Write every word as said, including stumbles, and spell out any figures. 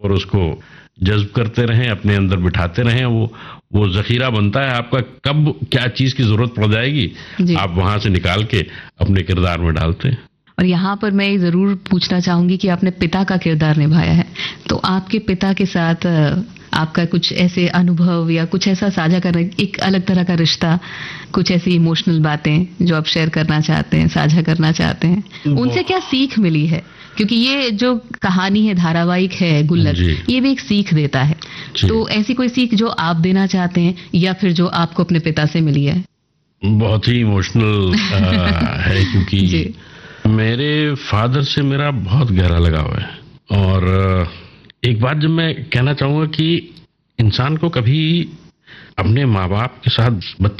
और उसको जज़्ब करते रहें, अपने अंदर बिठाते रहें। वो वो ज़ख़ीरा बनता है आपका, कब क्या चीज़ की ज़रूरत पड़ जाएगी, जी। आप वहाँ से निकाल के अपने किरदार में डालते हैं। और यहाँ पर मैं ज़रूर पूछना चाहूँगी कि आपने पिता का किरदार निभाया है, तो आपके पिता के साथ आपका कुछ ऐसे अनुभव या कुछ ऐसा साझा करना, एक अलग तरह का रिश्ता, कुछ ऐसी इमोशनल बातें जो आप शेयर करना चाहते हैं, साझा करना चाहते हैं? उनसे क्या सीख मिली है? क्योंकि ये जो कहानी है, धारावाहिक है गुल्लक, ये भी एक सीख देता है। तो ऐसी कोई सीख जो आप देना चाहते हैं या फिर जो आपको अपने पिता से मिली है? बहुत ही इमोशनल है, क्योंकि मेरे फादर से मेरा बहुत गहरा लगाव है। और एक बात जब मैं कहना चाहूँगा कि इंसान को कभी अपने माँ बाप के साथ